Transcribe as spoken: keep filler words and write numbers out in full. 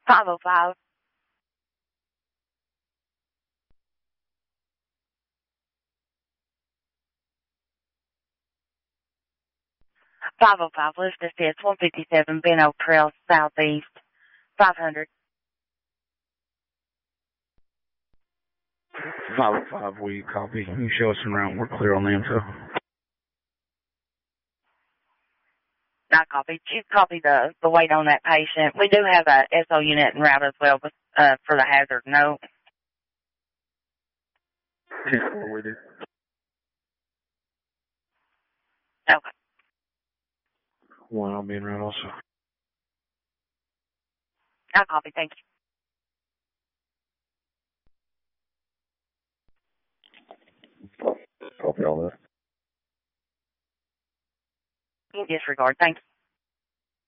five oh five. five oh five, list assist, one fifty-seven, Ben Oak Trail, Southeast, five hundred. five oh five, we copy. You show us en route. We're clear on the info. I copied. You copy the, the weight on that patient. We do have a S O unit en route as well but, uh, for the hazard note. ten four, we do. Okay. One, I'll be en route also. I copy. Thank you. Copy all that. You disregard. Thank you.